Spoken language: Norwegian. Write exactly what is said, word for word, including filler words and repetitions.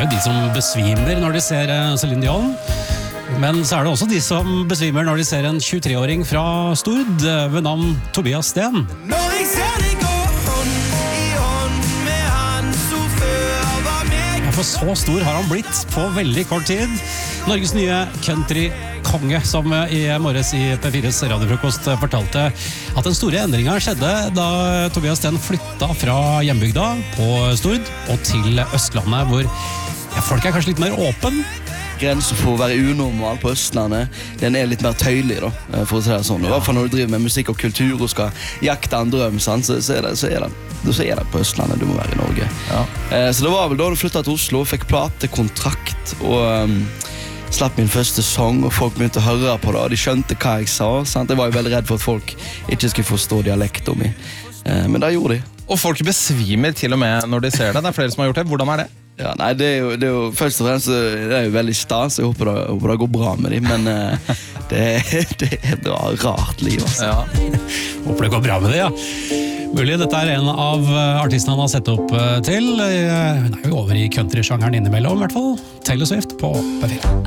er jo de som besvimer når de ser Celine Dion. Men så er det også de som besvimer når de ser en tjuetre-åring fra Stord ved navn Tobias Sten. Når jeg ser deg gå hånd i hånd med han som før var meg. Ja, for så stor har han blitt på veldig kort tid. Norges nye country-konge, som i morges i P fires radiofrokost fortalte at den store endringen skjedde da Tobias Sten flytta fra hjembygda på Stord og til Østlandet, hvor ja, folk er kanskje litt mer åpen. Grensen for å være unormal på Østlandet, den er litt mer tøylig da, for å si det sånn. I hvert fall når du driver med musikk og kultur og skal jakte en drøm, så, så, er det, så, er det, så er det på Østlandet du må være i Norge. Ja. Så det var vel da du flyttet til Oslo, fikk platekontrakt og um, slapp min første sang, og folk begynte å høre på det, og de skjønte hva jeg sa. Sant? Jeg var jo veldig redd for at folk ikke skulle forstå dialekten min, men det gjorde de. Og folk besvimer til og med når de ser det. Det er flere som har gjort det. Hvordan er det? Ja, nei, det er, jo, det er jo først og fremst det er jo veldig stas. Jeg håper det, jeg håper det går bra med dem, men uh, det, det er et rart liv, altså. Ja. Håper det går bra med det, ja. Mulig, dette er en av artistene han har sett opp til. Hun er jo over i country-sjangeren innimellom, i hvert fall. Taylor Swift på P fire.